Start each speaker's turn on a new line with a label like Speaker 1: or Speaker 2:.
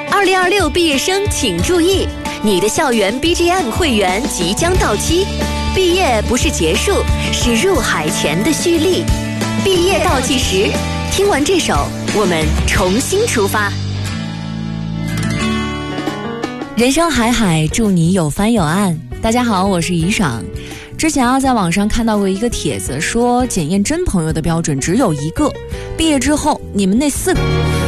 Speaker 1: 2026毕业生请注意，你的校园 BGM 会员即将到期。毕业不是结束，是入海前的蓄力。毕业倒计时，听完这首，我们重新出发。人生海海，祝你有帆有岸。大家好，我是怡爽。之前在网上看到过一个帖子，说检验真朋友的标准只有一个，毕业之后你们那4个